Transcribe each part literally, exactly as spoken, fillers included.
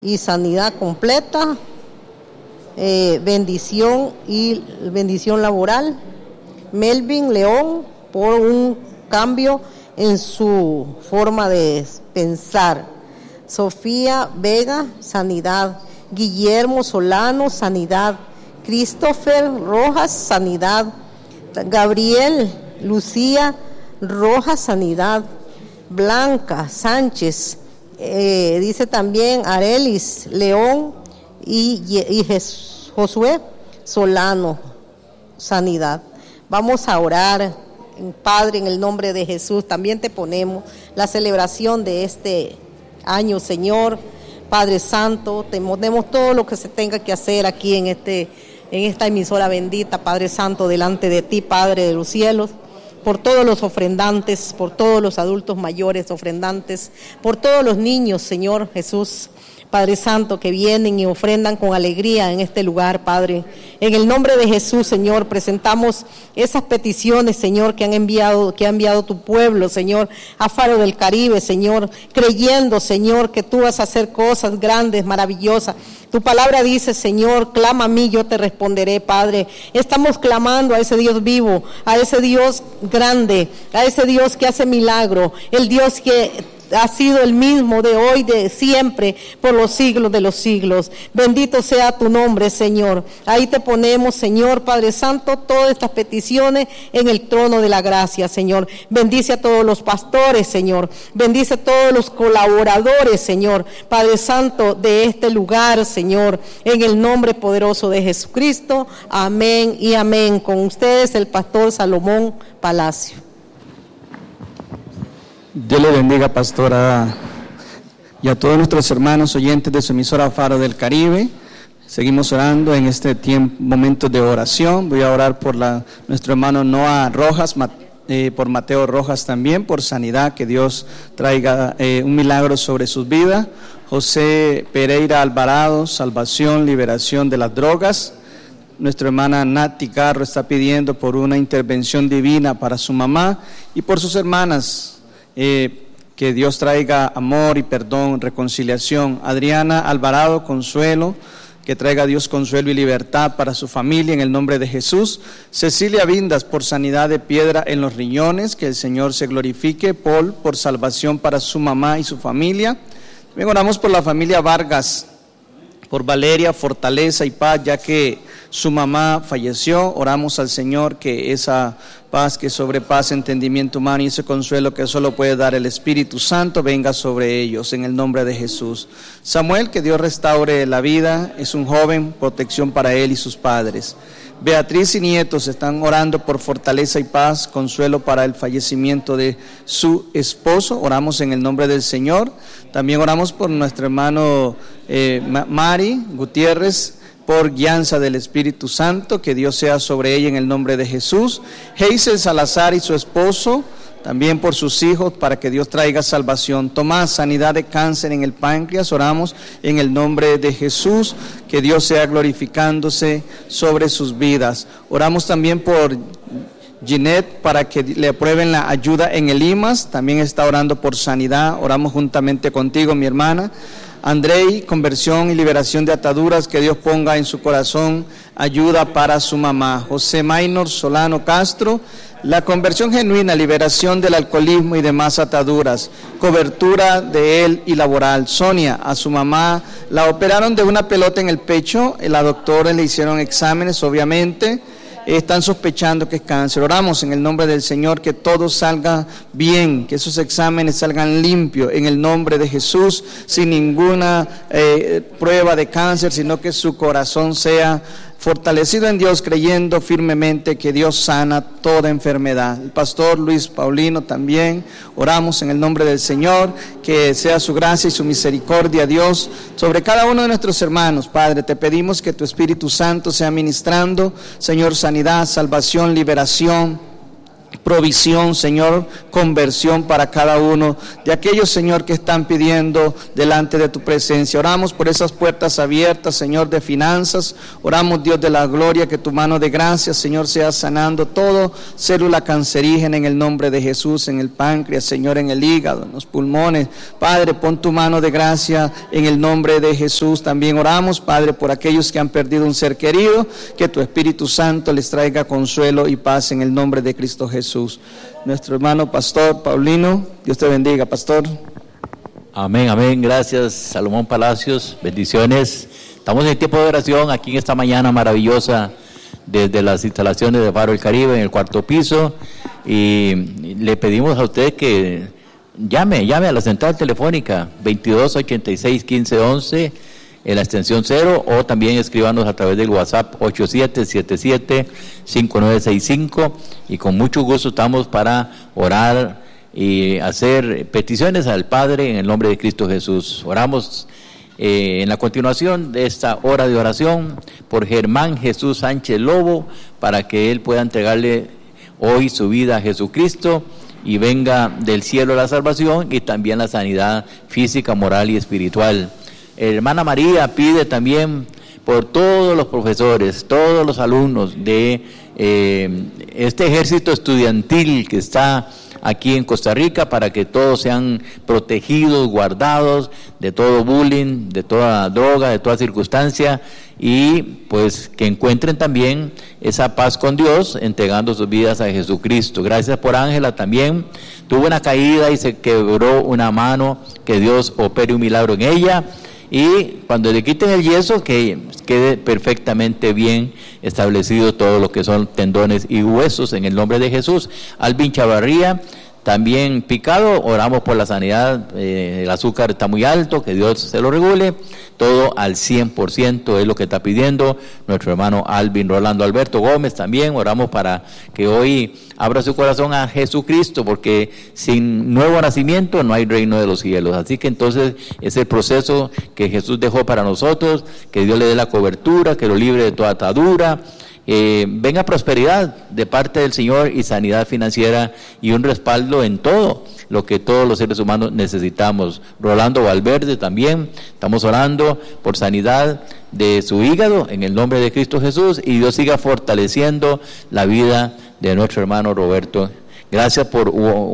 y sanidad completa, eh, bendición y bendición laboral. Melvin León, por un cambio en su forma de pensar. Sofía Vega, sanidad. Guillermo Solano, sanidad. Christopher Rojas, sanidad. Gabriel Lucía Rojas, sanidad. Blanca Sánchez, eh, dice también Arelis León y, y Jes, Josué Solano, sanidad. Vamos a orar, Padre, en el nombre de Jesús. También te ponemos la celebración de este año, Señor. Padre Santo, te ponemos todo lo que se tenga que hacer aquí en, este, en esta emisora bendita, Padre Santo, delante de ti, Padre de los cielos. Por todos los ofrendantes, por todos los adultos mayores ofrendantes, por todos los niños, Señor Jesús, Padre Santo, que vienen y ofrendan con alegría en este lugar, Padre. En el nombre de Jesús, Señor, presentamos esas peticiones, Señor, que han enviado, que ha enviado tu pueblo, Señor, a Faro del Caribe, Señor, creyendo, Señor, que tú vas a hacer cosas grandes, maravillosas. Tu palabra dice, Señor, clama a mí, yo te responderé, Padre. Estamos clamando a ese Dios vivo, a ese Dios grande, a ese Dios que hace milagro, el Dios que ha sido el mismo de hoy, de siempre, por los siglos de los siglos. Bendito sea tu nombre, Señor. Ahí te ponemos, Señor, Padre Santo, todas estas peticiones en el trono de la gracia, Señor. Bendice a todos los pastores, Señor. Bendice a todos los colaboradores, Señor, Padre Santo, de este lugar, Señor, en el nombre poderoso de Jesucristo. Amén y amén. Con ustedes el pastor Salomón Palacio. Dios le bendiga, pastora, y a todos nuestros hermanos oyentes de su emisora Faro del Caribe. Seguimos orando en este tiempo, momento de oración. Voy a orar por la, nuestro hermano Noah Rojas, eh, por Mateo Rojas también, por sanidad, que Dios traiga eh, un milagro sobre sus vidas. José Pereira Alvarado, salvación, liberación de las drogas. Nuestra hermana Nati Carro está pidiendo por una intervención divina para su mamá y por sus hermanas. Eh, que Dios traiga amor y perdón, reconciliación. Adriana Alvarado, consuelo, que traiga Dios consuelo y libertad para su familia en el nombre de Jesús. Cecilia Vindas, por sanidad de piedra en los riñones, que el Señor se glorifique. Paul, por salvación para su mamá y su familia. También oramos por la familia Vargas, por Valeria, fortaleza y paz, ya que su mamá falleció. Oramos al Señor que esa paz que sobrepasa entendimiento humano y ese consuelo que solo puede dar el Espíritu Santo venga sobre ellos en el nombre de Jesús. Samuel, que Dios restaure la vida, es un joven, protección para él y sus padres. Beatriz y nietos están orando por fortaleza y paz, consuelo para el fallecimiento de su esposo. Oramos en el nombre del Señor. También oramos por nuestro hermano eh, Mari Gutiérrez, por guianza del Espíritu Santo, que Dios sea sobre ella en el nombre de Jesús. Heisel Salazar y su esposo, también por sus hijos, para que Dios traiga salvación. Tomás, sanidad de cáncer en el páncreas, oramos en el nombre de Jesús, que Dios sea glorificándose sobre sus vidas. Oramos también por Ginette, para que le aprueben la ayuda en el I M A S, también está orando por sanidad. Oramos juntamente contigo, mi hermana. Andrei, conversión y liberación de ataduras, que Dios ponga en su corazón ayuda para su mamá. José Maynor Solano Castro, la conversión genuina, liberación del alcoholismo y demás ataduras, cobertura de él y laboral. Sonia, a su mamá la operaron de una pelota en el pecho, la doctora le hicieron exámenes, obviamente, están sospechando que es cáncer. Oramos en el nombre del Señor que todo salga bien, que esos exámenes salgan limpios en el nombre de Jesús, sin ninguna eh, prueba de cáncer, sino que su corazón sea fortalecido en Dios, creyendo firmemente que Dios sana toda enfermedad. El pastor Luis Paulino también, oramos en el nombre del Señor, que sea su gracia y su misericordia, Dios, sobre cada uno de nuestros hermanos. Padre, te pedimos que tu Espíritu Santo sea ministrando, Señor, sanidad, salvación, liberación, provisión, Señor, conversión para cada uno de aquellos, Señor, que están pidiendo delante de tu presencia. Oramos por esas puertas abiertas, Señor, de finanzas. Oramos, Dios de la gloria, que tu mano de gracia, Señor, sea sanando todo célula cancerígena en el nombre de Jesús, en el páncreas, Señor, en el hígado, en los pulmones. Padre, pon tu mano de gracia en el nombre de Jesús. También oramos, Padre, por aquellos que han perdido un ser querido, que tu Espíritu Santo les traiga consuelo y paz en el nombre de Cristo Jesús. Nuestro hermano Pastor Paulino, Dios te bendiga, Pastor. Amén, amén. Gracias, Salomón Palacios. Bendiciones. Estamos en tiempo de oración aquí en esta mañana maravillosa desde las instalaciones de Faro del Caribe en el cuarto piso, y le pedimos a usted que llame, llame a la central telefónica veintidós ochenta y seis quince once en la extensión cero, o también escríbanos a través del WhatsApp ocho siete siete siete cinco nueve seis cinco, y con mucho gusto estamos para orar y hacer peticiones al Padre en el nombre de Cristo Jesús. Oramos eh, en la continuación de esta hora de oración por Germán Jesús Sánchez Lobo, para que él pueda entregarle hoy su vida a Jesucristo y venga del cielo la salvación y también la sanidad física, moral y espiritual. Hermana María pide también por todos los profesores, todos los alumnos de eh, este ejército estudiantil que está aquí en Costa Rica, para que todos sean protegidos, guardados de todo bullying, de toda droga, de toda circunstancia, y pues que encuentren también esa paz con Dios, entregando sus vidas a Jesucristo. Gracias por Ángela también, tuvo una caída y se quebró una mano, que Dios opere un milagro en ella, y cuando le quiten el yeso, que quede perfectamente bien establecido todo lo que son tendones y huesos en el nombre de Jesús. Alvin Chavarría, también picado, oramos por la sanidad, eh, el azúcar está muy alto, que Dios se lo regule, todo al cien por ciento es lo que está pidiendo nuestro hermano Alvin Rolando Alberto Gómez. También oramos para que hoy abra su corazón a Jesucristo, porque sin nuevo nacimiento no hay reino de los cielos. Así que entonces es el proceso que Jesús dejó para nosotros, que Dios le dé la cobertura, que lo libre de toda atadura. Eh, venga prosperidad de parte del Señor y sanidad financiera y un respaldo en todo lo que todos los seres humanos necesitamos. Rolando Valverde también, estamos orando por sanidad de su hígado en el nombre de Cristo Jesús, y Dios siga fortaleciendo la vida de nuestro hermano Roberto. Gracias por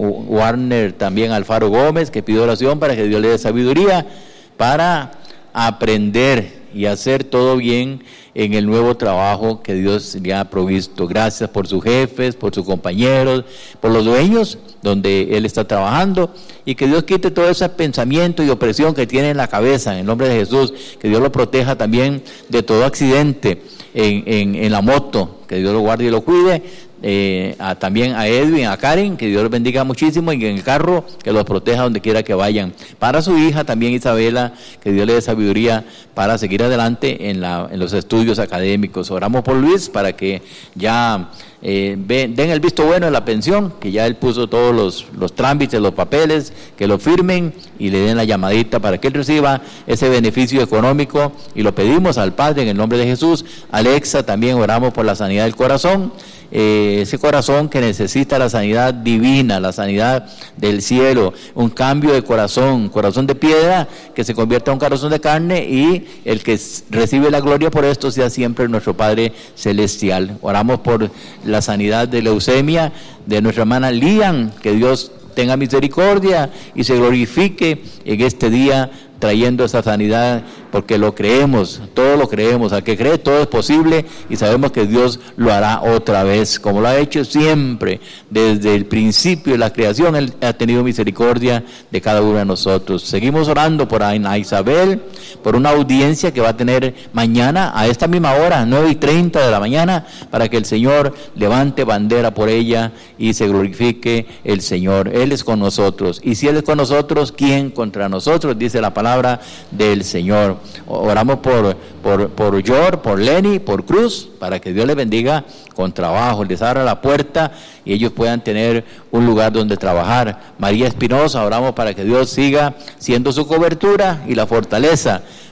Warner también Alfaro Gómez, que pidió oración para que Dios le dé sabiduría para aprender y hacer todo bien en el nuevo trabajo que Dios le ha provisto. Gracias por sus jefes, por sus compañeros, por los dueños donde él está trabajando, y que Dios quite todo ese pensamiento y opresión que tiene en la cabeza, en el nombre de Jesús. Que Dios lo proteja también de todo accidente en, en, en la moto, que Dios lo guarde y lo cuide. Eh, a, también a Edwin, a Karen, que Dios los bendiga muchísimo, y en el carro que los proteja donde quiera que vayan. Para su hija también Isabela, que Dios le dé sabiduría para seguir adelante en, la, en los estudios académicos. Oramos por Luis para que ya eh, ven, den el visto bueno de la pensión, que ya él puso todos los, los trámites, los papeles, que lo firmen y le den la llamadita para que él reciba ese beneficio económico, y lo pedimos al Padre en el nombre de Jesús. Alexa, también oramos por la sanidad del corazón. Eh, ese corazón que necesita la sanidad divina, la sanidad del cielo, un cambio de corazón, corazón de piedra que se convierta en un corazón de carne, y el que recibe la gloria por esto sea siempre nuestro Padre Celestial. Oramos por la sanidad de leucemia de nuestra hermana Lian, que Dios tenga misericordia y se glorifique en este día trayendo esa sanidad, porque lo creemos, todo lo creemos. Al que cree todo es posible, y sabemos que Dios lo hará otra vez, como lo ha hecho siempre desde el principio de la creación. Él ha tenido misericordia de cada uno de nosotros. Seguimos orando por Ana Isabel, por una audiencia que va a tener mañana a esta misma hora, nueve y treinta de la mañana, para que el Señor levante bandera por ella y se glorifique el Señor. Él es con nosotros, y si Él es con nosotros, ¿quién contra nosotros? Dice la palabra del Señor. Oramos por, por, por Yor, por Lenny, por Cruz, para que Dios les bendiga con trabajo, les abra la puerta y ellos puedan tener un lugar donde trabajar. María Espinosa, oramos para que Dios siga siendo su cobertura y la fortaleza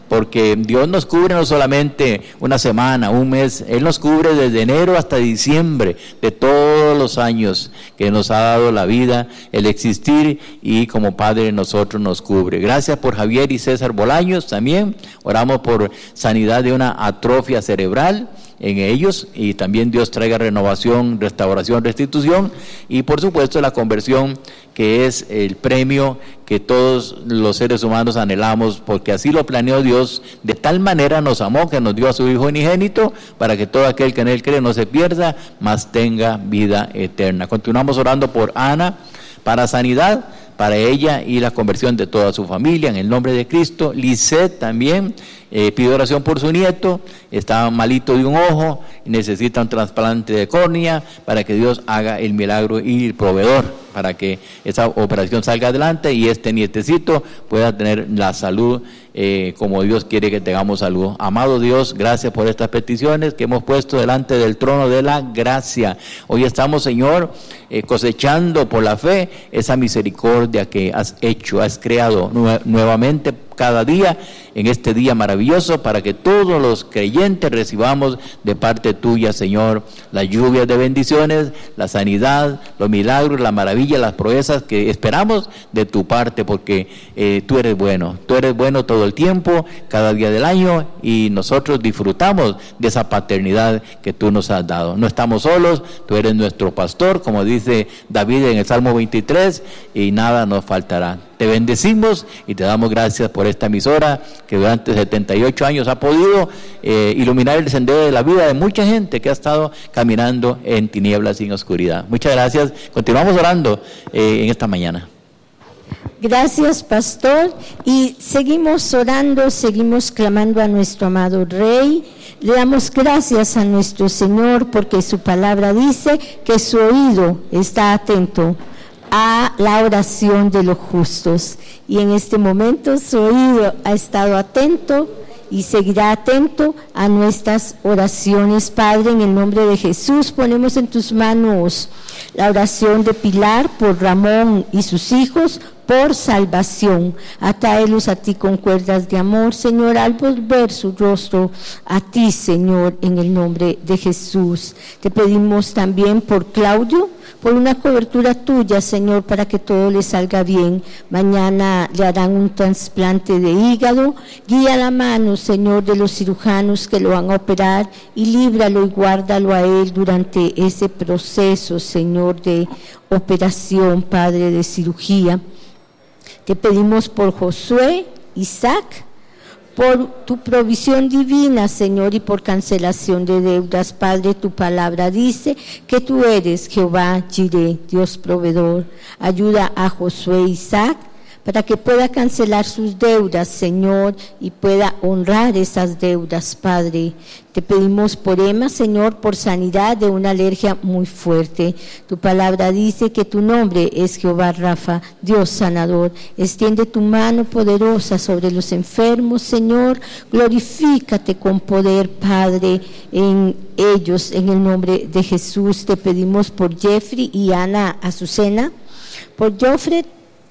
porque Dios nos cubre no solamente una semana, un mes, Él nos cubre desde enero hasta diciembre de todos los años que nos ha dado la vida, el existir, y como Padre nosotros nos cubre. Gracias por Javier y César Bolaños también, oramos por sanidad de una atrofia cerebral en ellos, y también Dios traiga renovación, restauración, restitución, y por supuesto la conversión, que es el premio que todos los seres humanos anhelamos, porque así lo planeó Dios. De tal manera nos amó que nos dio a su Hijo unigénito, para que todo aquel que en Él cree no se pierda, mas tenga vida eterna. Continuamos orando por Ana, para sanidad para ella y la conversión de toda su familia, en el nombre de Cristo. Lisette también eh, pide oración por su nieto, está malito de un ojo, necesita un trasplante de córnea, para que Dios haga el milagro y el proveedor, para que esa operación salga adelante y este nietecito pueda tener la salud eh, como Dios quiere que tengamos salud. Amado Dios, gracias por estas peticiones que hemos puesto delante del trono de la gracia. Hoy estamos, Señor, eh, cosechando por la fe esa misericordia que has hecho, has creado nue- nuevamente cada día, en este día maravilloso, para que todos los creyentes recibamos de parte tuya, Señor, las lluvias de bendiciones, la sanidad, los milagros, la maravilla, las proezas que esperamos de tu parte, porque eh, tú eres bueno, tú eres bueno todo el tiempo, cada día del año, y nosotros disfrutamos de esa paternidad que tú nos has dado. No estamos solos, tú eres nuestro pastor, como dice David en el Salmo veintitrés, y nada nos faltará. Te bendecimos y te damos gracias por esta emisora que durante setenta y ocho años ha podido eh, iluminar el sendero de la vida de mucha gente que ha estado caminando en tinieblas sin oscuridad. Muchas gracias. Continuamos orando eh, en esta mañana. Gracias, pastor, y seguimos orando, seguimos clamando a nuestro amado Rey. Le damos gracias a nuestro Señor porque su palabra dice que su oído está atento a la oración de los justos, y en este momento su oído ha estado atento y seguirá atento a nuestras oraciones. Padre, en el nombre de Jesús ponemos en tus manos la oración de Pilar por Ramón y sus hijos, por salvación. Atraelos a ti con cuerdas de amor, Señor, al volver su rostro a ti, Señor, en el nombre de Jesús. Te pedimos también por Claudio, por una cobertura tuya, Señor, para que todo le salga bien. Mañana le harán un trasplante de hígado. Guía la mano, Señor, de los cirujanos que lo van a operar, y líbralo y guárdalo a él durante ese proceso, Señor, de operación, Padre, de cirugía. Te pedimos por Josué, Isaac, por tu provisión divina, Señor, y por cancelación de deudas. Padre, tu palabra dice que tú eres Jehová Jireh, Dios proveedor. Ayuda a Josué e Isaac para que pueda cancelar sus deudas, Señor, y pueda honrar esas deudas, Padre. Te pedimos por Emma, Señor, por sanidad de una alergia muy fuerte. Tu palabra dice que tu nombre es Jehová Rafa, Dios sanador. Extiende tu mano poderosa sobre los enfermos, Señor. Glorifícate con poder, Padre, en ellos, en el nombre de Jesús. Te pedimos por Jeffrey y Ana Azucena, por Jofre,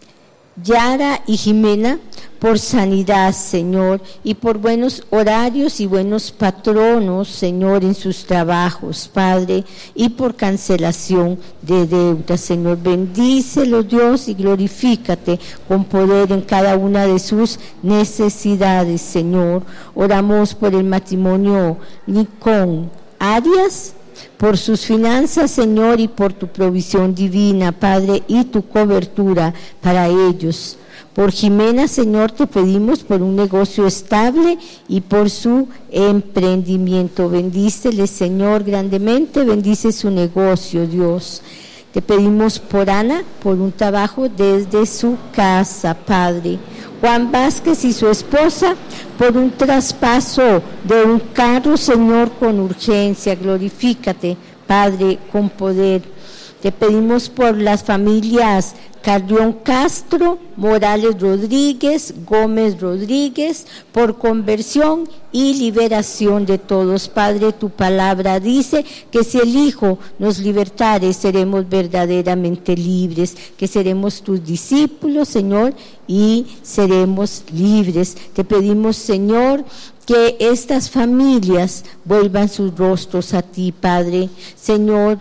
Yara y Jimena, por sanidad, Señor, y por buenos horarios y buenos patronos, Señor, en sus trabajos, Padre, y por cancelación de deudas, Señor. Bendícelos, Dios, y glorifícate con poder en cada una de sus necesidades, Señor. Oramos por el matrimonio Nicón Arias, por sus finanzas, Señor, y por tu provisión divina, Padre, y tu cobertura para ellos. Por Jimena, Señor, te pedimos por un negocio estable y por su emprendimiento. Bendícele, Señor, grandemente, bendice su negocio, Dios. Te pedimos por Ana, por un trabajo desde su casa, Padre. Juan Vázquez y su esposa, por un traspaso de un carro, Señor, con urgencia. Glorifícate, Padre, con poder. Te pedimos por las familias Carrión Castro, Morales Rodríguez, Gómez Rodríguez, por conversión y liberación de todos. Padre, tu palabra dice que si el Hijo nos libertare, seremos verdaderamente libres, que seremos tus discípulos, Señor, y seremos libres. Te pedimos, Señor, que estas familias vuelvan sus rostros a ti, Padre. Señor,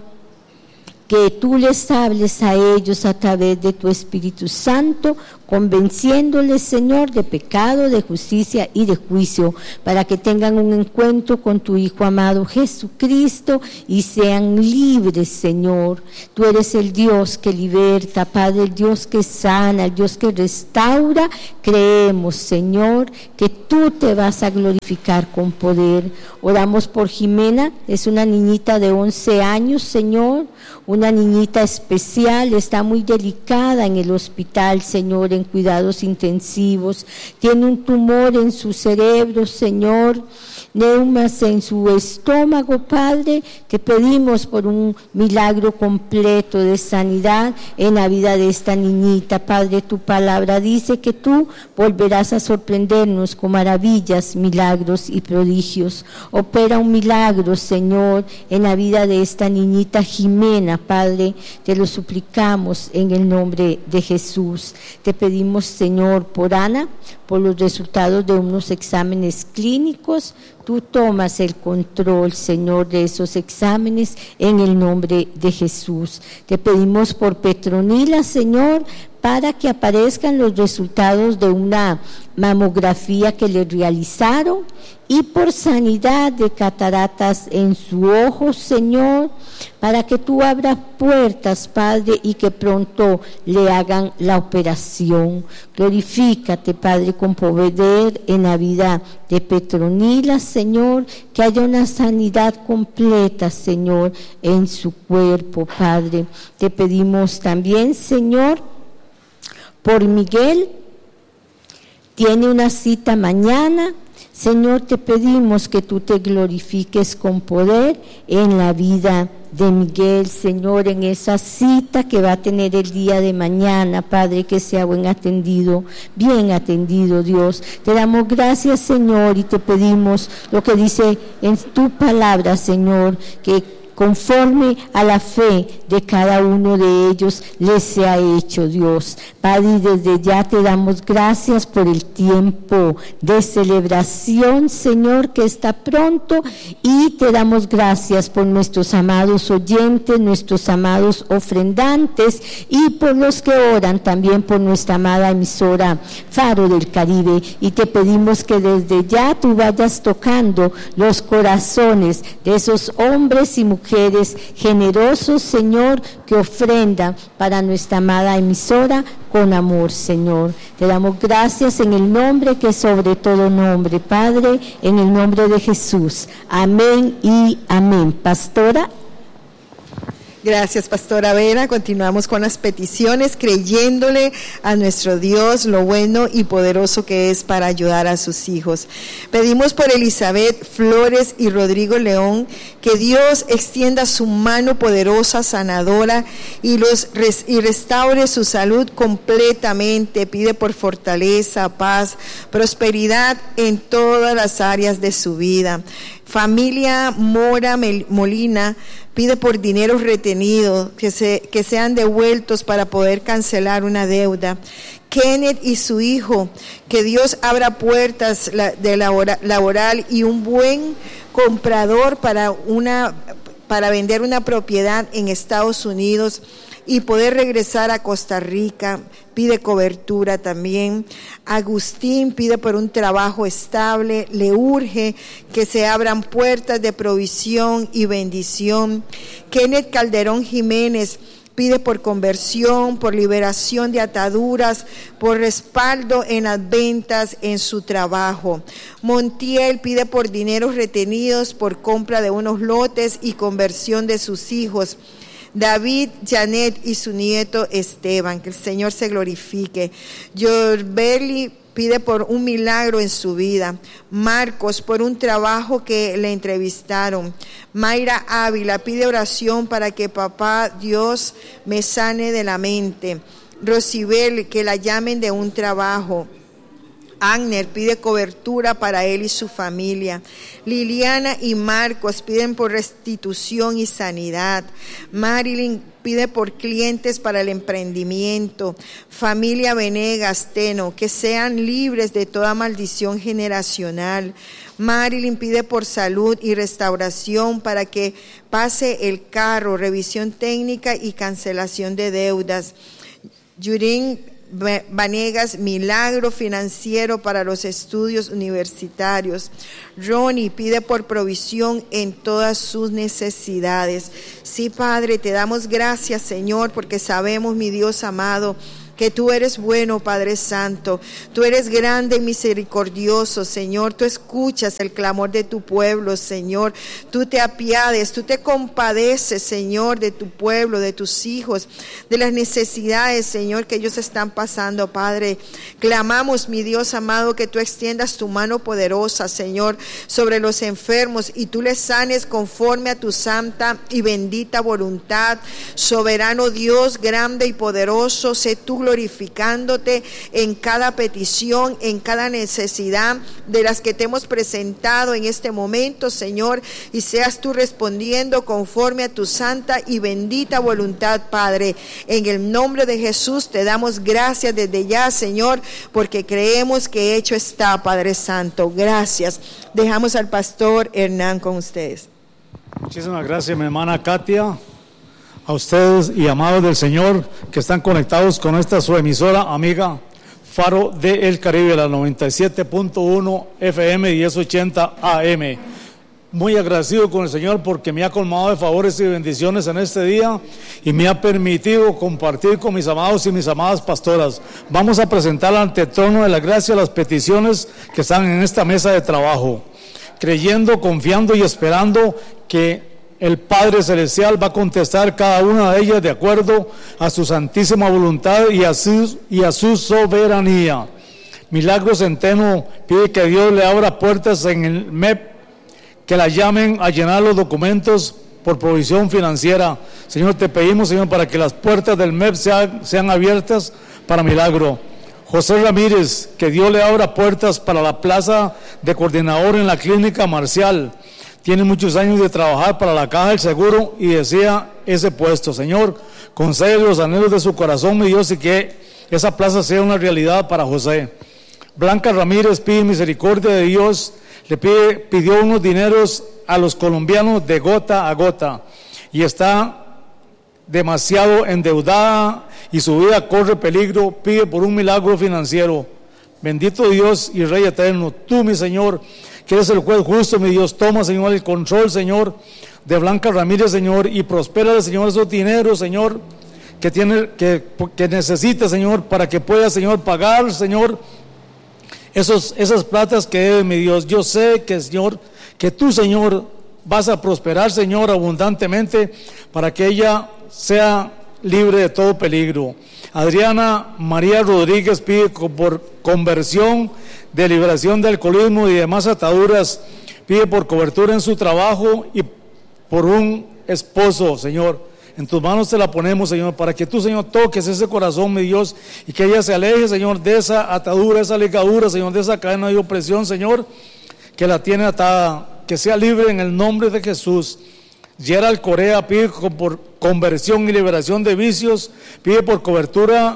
que tú les hables a ellos a través de tu Espíritu Santo, convenciéndoles, Señor, de pecado, de justicia y de juicio, para que tengan un encuentro con tu Hijo amado Jesucristo y sean libres, Señor. Tú eres el Dios que liberta, Padre, el Dios que sana, el Dios que restaura. Creemos, Señor, que tú te vas a glorificar con poder. Oramos por Jimena, es una niñita de once años, Señor, una niñita especial, está muy delicada en el hospital, Señor, en cuidados intensivos, tiene un tumor en su cerebro, Señor, neumas en su estómago, Padre. Te pedimos por un milagro completo de sanidad en la vida de esta niñita, Padre. Tu palabra dice que tú volverás a sorprendernos con maravillas, milagros y prodigios. Opera un milagro, Señor, en la vida de esta niñita Jimena, Padre. Te lo suplicamos en el nombre de Jesús. Te pedimos, Señor, por Ana, por los resultados de unos exámenes clínicos. Tú tomas el control, Señor, de esos exámenes en el nombre de Jesús. Te pedimos por Petronila, Señor, para que aparezcan los resultados de una mamografía que le realizaron, y por sanidad de cataratas en su ojo, Señor, para que tú abras puertas, Padre, y que pronto le hagan la operación. Glorifícate, Padre, con poder en la vida de Petronila, Señor, que haya una sanidad completa, Señor, en su cuerpo, Padre. Te pedimos también, Señor, por Miguel, tiene una cita mañana. Señor, te pedimos que tú te glorifiques con poder en la vida de Miguel, Señor, en esa cita que va a tener el día de mañana, Padre, que sea buen atendido, bien atendido, Dios. Te damos gracias, Señor, y te pedimos lo que dice en tu palabra, Señor, que conforme a la fe de cada uno de ellos les sea hecho, Dios. Padre, desde ya te damos gracias por el tiempo de celebración, Señor, que está pronto, y te damos gracias por nuestros amados oyentes, nuestros amados ofrendantes, y por los que oran también por nuestra amada emisora Faro del Caribe. Y te pedimos que desde ya tú vayas tocando los corazones de esos hombres y mujeres mujeres generosos, Señor, que ofrendan para nuestra amada emisora con amor, Señor. Te damos gracias en el nombre que es sobre todo nombre, Padre, en el nombre de Jesús. Amén y amén. Pastora. Gracias, Pastora Vera. Continuamos con las peticiones, creyéndole a nuestro Dios lo bueno y poderoso que es para ayudar a sus hijos. Pedimos por Elizabeth Flores y Rodrigo León, que Dios extienda su mano poderosa, sanadora, y, los, y restaure su salud completamente. Pide por fortaleza, paz, prosperidad en todas las áreas de su vida. Familia Mora Molina pide por dinero retenido, que, se, que sean devueltos para poder cancelar una deuda. Kenneth y su hijo, que Dios abra puertas de laboral y un buen comprador para, una, para vender una propiedad en Estados Unidos y poder regresar a Costa Rica. Pide cobertura también. Agustín pide por un trabajo estable, le urge que se abran puertas de provisión y bendición. Kenneth Calderón Jiménez pide por conversión, por liberación de ataduras, por respaldo en las ventas en su trabajo. Montiel pide por dineros retenidos, por compra de unos lotes y conversión de sus hijos. David, Janet y su nieto Esteban, que el Señor se glorifique. Jorbeli pide por un milagro en su vida. Marcos, por un trabajo que le entrevistaron. Mayra Ávila pide oración para que papá Dios me sane de la mente. Rosibel, que la llamen de un trabajo. Agner pide cobertura para él y su familia. Liliana y Marcos piden por restitución y sanidad. Marilyn pide por clientes para el emprendimiento. Familia Venegas, Teno, que sean libres de toda maldición generacional. Marilyn pide por salud y restauración para que pase el carro, revisión técnica y cancelación de deudas. Yurín Vanegas, milagro financiero para los estudios universitarios. Ronnie pide por provisión en todas sus necesidades. Sí, Padre, te damos gracias, Señor, porque sabemos, mi Dios amado, que tú eres bueno, Padre Santo. Tú eres grande y misericordioso, Señor. Tú escuchas el clamor de tu pueblo, Señor. Tú te apiades, tú te compadeces, Señor, de tu pueblo, de tus hijos, de las necesidades, Señor, que ellos están pasando, Padre. Clamamos, mi Dios amado, que tú extiendas tu mano poderosa, Señor, sobre los enfermos y tú les sanes conforme a tu santa y bendita voluntad. Soberano Dios, grande y poderoso, sé tú glorificándote en cada petición, en cada necesidad de las que te hemos presentado en este momento, Señor, y seas tú respondiendo conforme a tu santa y bendita voluntad, Padre. En el nombre de Jesús te damos gracias desde ya, Señor, porque creemos que hecho está, Padre Santo. Gracias. Dejamos al pastor Hernán con ustedes. Muchísimas gracias, mi hermana Katia. A ustedes y amados del Señor que están conectados con esta su emisora amiga Faro de El Caribe, la noventa y siete punto uno F M y diez ochenta A M. Muy agradecido con el Señor porque me ha colmado de favores y bendiciones en este día y me ha permitido compartir con mis amados y mis amadas pastoras. Vamos a presentar ante el trono de la gracia las peticiones que están en esta mesa de trabajo, creyendo, confiando y esperando que el Padre Celestial va a contestar cada una de ellas de acuerdo a su santísima voluntad y a su, y a su soberanía. Milagro Centeno pide que Dios le abra puertas en el M E P, que la llamen a llenar los documentos por provisión financiera. Señor, te pedimos, Señor, para que las puertas del M E P sean, sean abiertas para Milagro. José Ramírez, que Dios le abra puertas para la plaza de coordinador en la clínica Marcial. Tiene muchos años de trabajar para la Caja del Seguro y desea ese puesto. Señor, concede los anhelos de su corazón, mi Dios, y que esa plaza sea una realidad para José. Blanca Ramírez pide misericordia de Dios, le pide, pidió unos dineros a los colombianos de gota a gota y está demasiado endeudada y su vida corre peligro, pide por un milagro financiero. Bendito Dios y Rey eterno, tú, mi Señor, que eres el juez justo, mi Dios, toma, Señor, el control, Señor, de Blanca Ramírez, Señor, y prospera, Señor, esos dineros, Señor, que tiene, que, que necesita, Señor, para que pueda, Señor, pagar, Señor, esos, esas platas que debe, mi Dios. Yo sé que, Señor, que tú, Señor, vas a prosperar, Señor, abundantemente, para que ella sea libre de todo peligro. Adriana María Rodríguez pide por conversión, de liberación de alcoholismo y demás ataduras, pide por cobertura en su trabajo y por un esposo, Señor. En tus manos te la ponemos, Señor, para que tú, Señor, toques ese corazón, mi Dios, y que ella se aleje, Señor, de esa atadura, esa ligadura, Señor, de esa cadena de opresión, Señor, que la tiene atada, que sea libre en el nombre de Jesús. Gerald Corea pide por conversión y liberación de vicios, pide por cobertura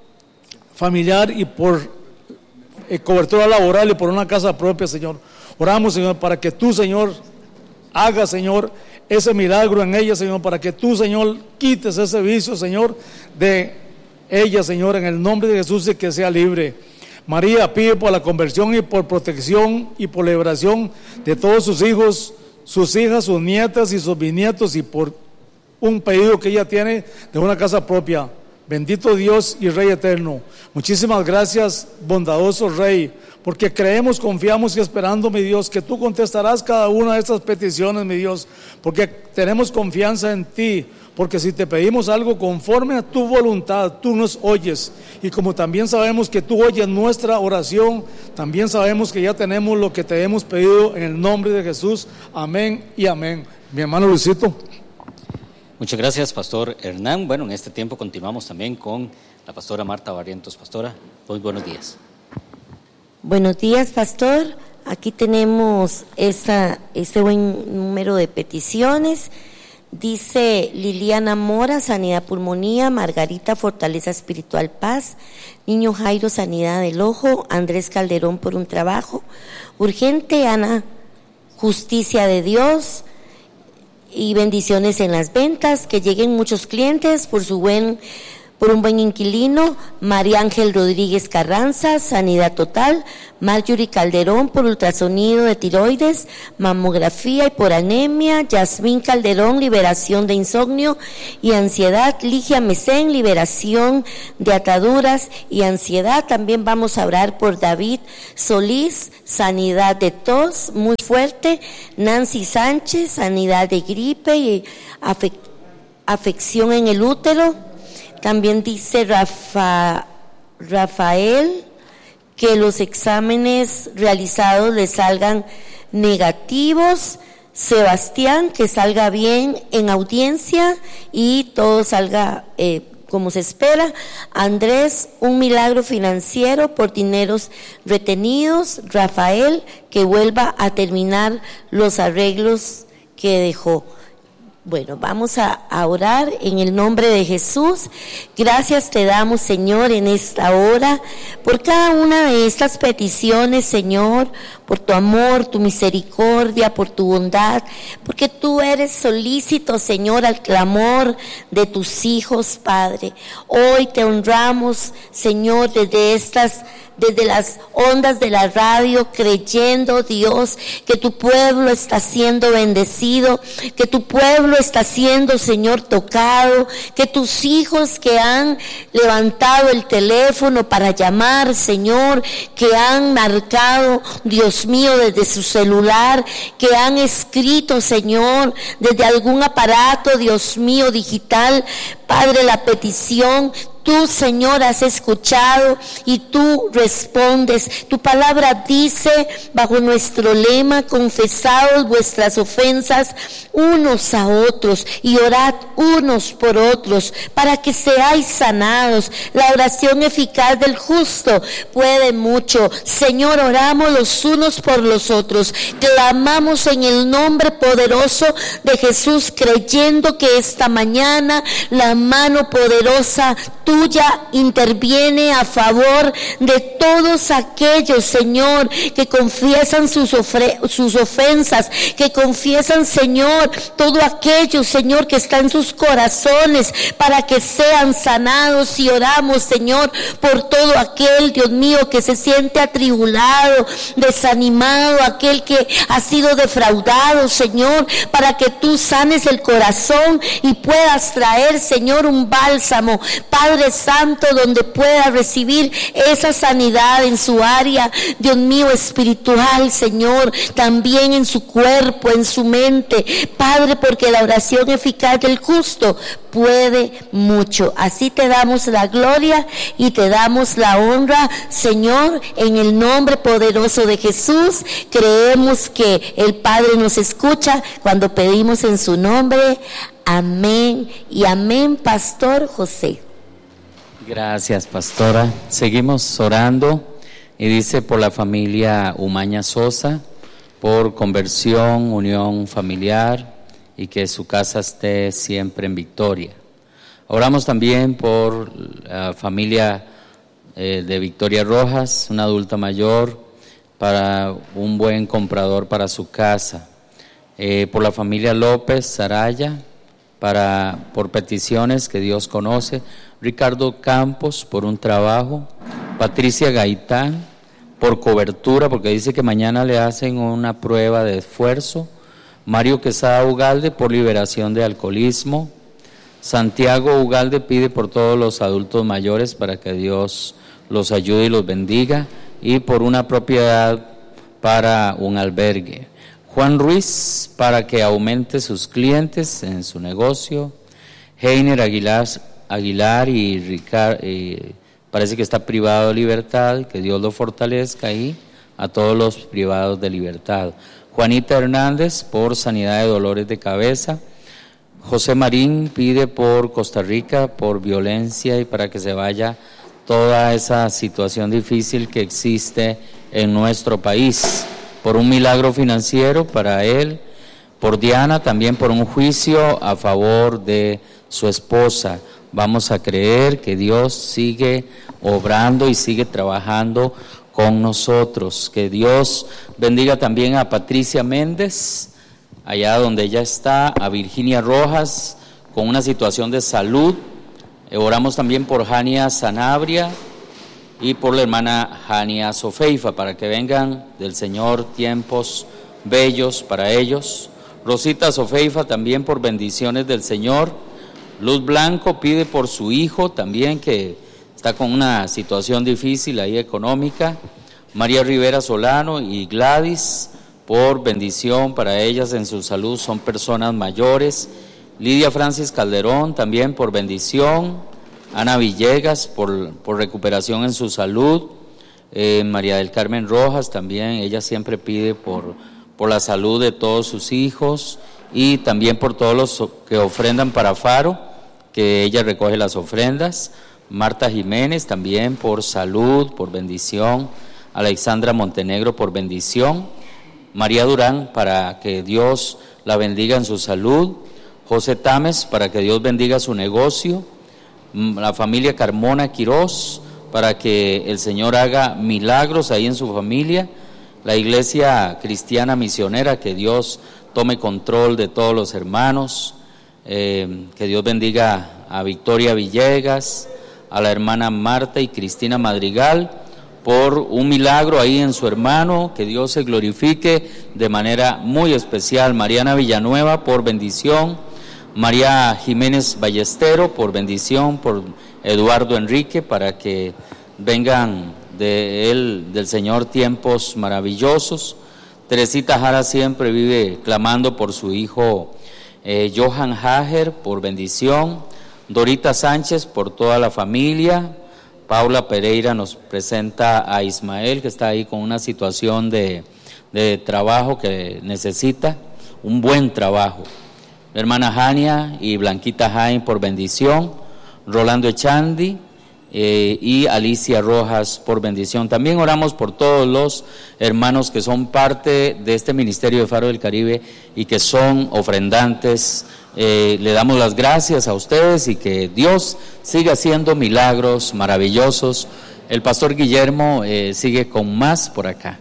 familiar y por eh, cobertura laboral y por una casa propia, Señor. Oramos, Señor, para que tú, Señor, hagas, Señor, ese milagro en ella, Señor, para que tú, Señor, quites ese vicio, Señor, de ella, Señor, en el nombre de Jesús, y que sea libre. María pide por la conversión y por protección y por liberación de todos sus hijos, sus hijas, sus nietas y sus bisnietos, y por un pedido que ella tiene de una casa propia. Bendito Dios y Rey eterno. Muchísimas gracias, bondadoso Rey, porque creemos, confiamos y esperando, mi Dios, que tú contestarás cada una de estas peticiones, mi Dios, porque tenemos confianza en ti, porque si te pedimos algo conforme a tu voluntad, tú nos oyes, y como también sabemos que tú oyes nuestra oración, también sabemos que ya tenemos lo que te hemos pedido en el nombre de Jesús. Amén y amén. Mi hermano Luisito. Muchas gracias, Pastor Hernán. Bueno, en este tiempo continuamos también con la pastora Marta Barrientos. Pastora, muy buenos días. Buenos días, Pastor. Aquí tenemos esta, este buen número de peticiones. Dice Liliana Mora, sanidad pulmonía. Margarita, fortaleza espiritual, paz. Niño Jairo, sanidad del ojo. Andrés Calderón, por un trabajo urgente. Ana, justicia de Dios y bendiciones en las ventas, que lleguen muchos clientes por su buen por un buen inquilino. María Ángel Rodríguez Carranza, sanidad total. Marjorie Calderón, por ultrasonido de tiroides, mamografía y por anemia. Yasmín Calderón, liberación de insomnio y ansiedad. Ligia Mesén, liberación de ataduras y ansiedad. También vamos a orar por David Solís, sanidad de tos muy fuerte. Nancy Sánchez, sanidad de gripe y afec- afección en el útero. También dice Rafa, Rafael que los exámenes realizados le salgan negativos. Sebastián, que salga bien en audiencia y todo salga eh, como se espera. Andrés, un milagro financiero por dineros retenidos. Rafael, que vuelva a terminar los arreglos que dejó. Bueno, vamos a, a orar en el nombre de Jesús. Gracias te damos, Señor, en esta hora, por cada una de estas peticiones, Señor, por tu amor, tu misericordia, por tu bondad, porque tú eres solícito, Señor, al clamor de tus hijos, Padre. Hoy te honramos, Señor, desde estas desde las ondas de la radio, creyendo, Dios, que tu pueblo está siendo bendecido, que tu pueblo está siendo, Señor, tocado, que tus hijos que han levantado el teléfono para llamar, Señor, que han marcado, Dios mío, desde su celular, que han escrito, Señor, desde algún aparato, Dios mío, digital, Padre, la petición, tú, Señor, has escuchado y tú respondes. Tu palabra dice, bajo nuestro lema, confesaos vuestras ofensas unos a otros y orad unos por otros para que seáis sanados. La oración eficaz del justo puede mucho. Señor, oramos los unos por los otros. Clamamos en el nombre poderoso de Jesús, creyendo que esta mañana la mano poderosa tuya interviene a favor de todos aquellos, Señor, que confiesan sus, ofre- sus ofensas, que confiesan, Señor, todo aquello, Señor, que está en sus corazones, para que sean sanados. Y oramos, Señor, por todo aquel, Dios mío, que se siente atribulado, desanimado, aquel que ha sido defraudado, Señor, para que tú sanes el corazón y puedas traer, Señor, un bálsamo, Padre Santo, donde pueda recibir esa sanidad en su área, Dios mío, espiritual, Señor, también en su cuerpo, en su mente, Padre, porque la oración eficaz del justo puede mucho. Así te damos la gloria y te damos la honra, Señor, en el nombre poderoso de Jesús. Creemos que el Padre nos escucha cuando pedimos en su nombre. Amén y amén, Pastor José. Gracias, pastora. Seguimos orando y dice por la familia Umaña Sosa, por conversión, unión familiar y que su casa esté siempre en victoria. Oramos también por la familia eh, de Victoria Rojas, una adulta mayor, para un buen comprador para su casa. Eh, por la familia López Saraya, para por peticiones que Dios conoce. Ricardo Campos, por un trabajo. Patricia Gaitán, por cobertura, porque dice que mañana le hacen una prueba de esfuerzo. Mario Quesada Ugalde, por liberación de alcoholismo. Santiago Ugalde pide por todos los adultos mayores para que Dios los ayude y los bendiga, y por una propiedad para un albergue. Juan Ruiz, para que aumente sus clientes en su negocio. Heiner Aguilar, Aguilar y Ricardo, eh, parece que está privado de libertad, que Dios lo fortalezca ahí, a todos los privados de libertad. Juanita Hernández, por sanidad de dolores de cabeza. José Marín pide por Costa Rica, por violencia y para que se vaya toda esa situación difícil que existe en nuestro país, por un milagro financiero para él, por Diana, también por un juicio a favor de su esposa. Vamos a creer que Dios sigue obrando y sigue trabajando con nosotros. Que Dios bendiga también a Patricia Méndez, allá donde ella está, a Virginia Rojas, con una situación de salud. Oramos también por Jania Sanabria y por la hermana Jania Sofeifa, para que vengan del Señor tiempos bellos para ellos. Rosita Sofeifa también por bendiciones del Señor. Luz Blanco pide por su hijo también, que está con una situación difícil ahí económica. María Rivera Solano y Gladys por bendición para ellas en su salud, son personas mayores. Lidia Francis Calderón también por bendición. Ana Villegas por, por recuperación en su salud. Eh, María del Carmen Rojas también, ella siempre pide por, por la salud de todos sus hijos y también por todos los que ofrendan para Faro, que ella recoge las ofrendas. Marta Jiménez también por salud, por bendición. Alexandra Montenegro por bendición. María Durán para que Dios la bendiga en su salud. José Tames para que Dios bendiga su negocio. La familia Carmona Quirós para que el Señor haga milagros ahí en su familia. La iglesia cristiana misionera, que Dios tome control de todos los hermanos. Eh, que Dios bendiga a Victoria Villegas, a la hermana Marta y Cristina Madrigal por un milagro ahí en su hermano, que Dios se glorifique de manera muy especial. Mariana Villanueva por bendición. María Jiménez Ballestero por bendición, por Eduardo Enrique, para que vengan de él, del Señor, tiempos maravillosos. Teresita Jara siempre vive clamando por su hijo eh, Johan Hager por bendición. Dorita Sánchez por toda la familia. Paula Pereira nos presenta a Ismael, que está ahí con una situación de, de trabajo que necesita, un buen trabajo. La hermana Jania y Blanquita Jaime por bendición. Rolando Echandi eh, y Alicia Rojas por bendición. También oramos por todos los hermanos que son parte de este ministerio de Faro del Caribe y que son ofrendantes. Eh, le damos las gracias a ustedes y que Dios siga haciendo milagros maravillosos. El pastor Guillermo eh, sigue con más por acá.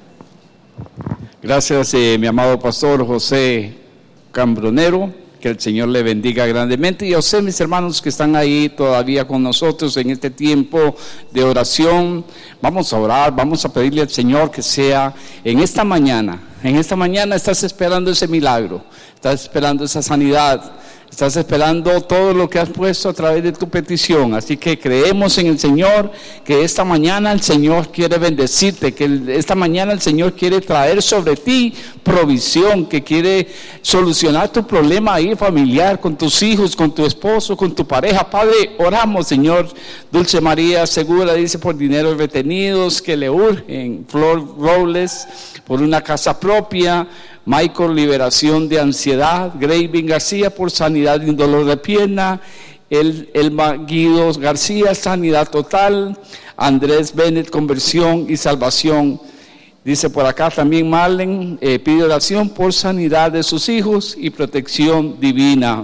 Gracias, eh, mi amado pastor José Cambronero. Que el Señor le bendiga grandemente. Y a ustedes, mis hermanos, que están ahí todavía con nosotros en este tiempo de oración, vamos a orar, vamos a pedirle al Señor que sea en esta mañana. En esta mañana estás esperando ese milagro, estás esperando esa sanidad, estás esperando todo lo que has puesto a través de tu petición. Así que creemos en el Señor, que esta mañana el Señor quiere bendecirte, que esta mañana el Señor quiere traer sobre ti provisión, que quiere solucionar tu problema ahí familiar, con tus hijos, con tu esposo, con tu pareja. Padre, oramos, Señor. Dulce María Segura dice por dineros retenidos que le urgen. Flor Robles por una casa propia. Michael, liberación de ansiedad. Graving García por sanidad y un dolor de pierna. El, Elma Guido García, sanidad total. Andrés Bennett, conversión y salvación. Dice por acá también Marlen, eh, pide oración por sanidad de sus hijos y protección divina.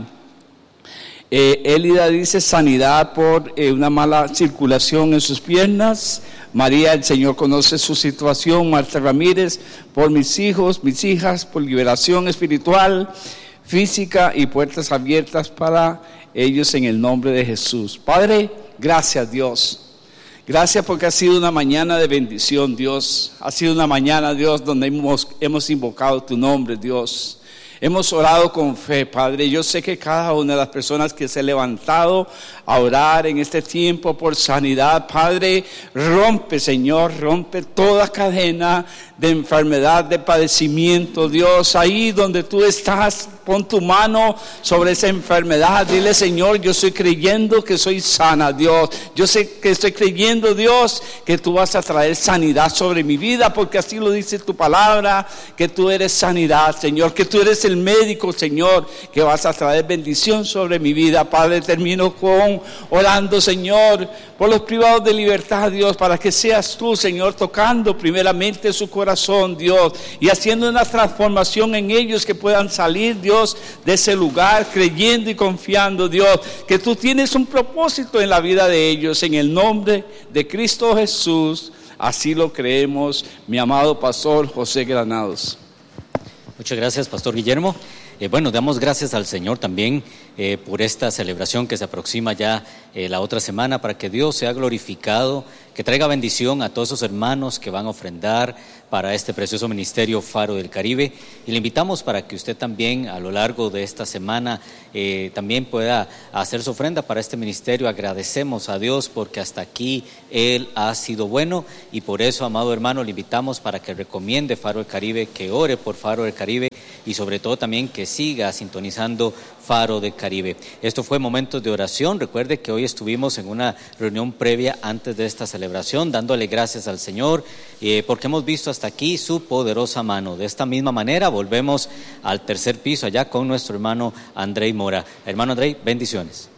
Eh, Elida dice sanidad por eh, una mala circulación en sus piernas. María, el Señor conoce su situación. Marta Ramírez, por mis hijos, mis hijas, por liberación espiritual, física y puertas abiertas para ellos en el nombre de Jesús. Padre, gracias Dios. Gracias porque ha sido una mañana de bendición, Dios. Ha sido una mañana, Dios, donde hemos, hemos invocado tu nombre, Dios. Hemos orado con fe, Padre. Yo sé que cada una de las personas que se ha levantado a orar en este tiempo por sanidad, Padre, rompe, Señor, rompe toda cadena de enfermedad, de padecimiento, Dios, ahí donde tú estás, pon tu mano sobre esa enfermedad, dile, Señor, yo estoy creyendo que soy sana, Dios, yo sé que estoy creyendo, Dios, que tú vas a traer sanidad sobre mi vida, porque así lo dice tu palabra, que tú eres sanidad, Señor, que tú eres el médico, Señor, que vas a traer bendición sobre mi vida. Padre, termino con orando, Señor, por los privados de libertad, Dios, para que seas tú, Señor, tocando primeramente su corazón, Dios, y haciendo una transformación en ellos, que puedan salir, Dios, de ese lugar, creyendo y confiando, Dios, que tú tienes un propósito en la vida de ellos, en el nombre de Cristo Jesús. Así lo creemos, mi amado pastor José Granados. Muchas gracias, Pastor Guillermo. Eh, bueno, damos gracias al Señor también eh, por esta celebración que se aproxima ya eh, la otra semana, para que Dios sea glorificado, que traiga bendición a todos esos hermanos que van a ofrendar para este precioso ministerio Faro del Caribe. Y le invitamos para que usted también a lo largo de esta semana eh, también pueda hacer su ofrenda para este ministerio. Agradecemos a Dios porque hasta aquí Él ha sido bueno, y por eso, amado hermano, le invitamos para que recomiende Faro del Caribe, que ore por Faro del Caribe, y sobre todo también que siga sintonizando Faro del Caribe. Esto fue Momentos de Oración. Recuerde que hoy estuvimos en una reunión previa antes de esta celebración, dándole gracias al Señor eh, porque hemos visto hasta aquí su poderosa mano. De esta misma manera volvemos al tercer piso allá con nuestro hermano Andrei Mora. Hermano Andrei, bendiciones.